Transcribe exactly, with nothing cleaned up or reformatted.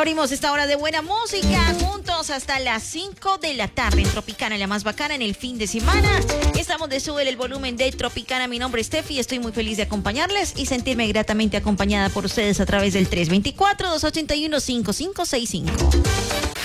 Abrimos esta hora de buena música juntos hasta las cinco de la tarde en Tropicana, la más bacana en el fin de semana. Estamos de Súbele el volumen de Tropicana. Mi nombre es Steffi, estoy muy feliz de acompañarles y sentirme gratamente acompañada por ustedes a través del tres dos cuatro, dos ocho uno, cinco cinco seis cinco.